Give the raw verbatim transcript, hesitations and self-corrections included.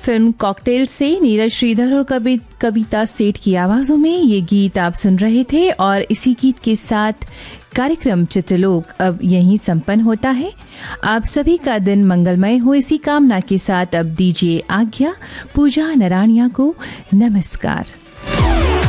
Film cocktail से नीरज श्रीधर और कवि कविता सेठ की आवाज़ों में ये गीत आप सुन रहे थे। और इसी गीत के साथ कार्यक्रम चित्रलोक अब यहीं संपन्न होता है। आप सभी का दिन मंगलमय हो, इसी कामना के साथ अब दीजिए आज्ञा। पूजा नराणिया को नमस्कार।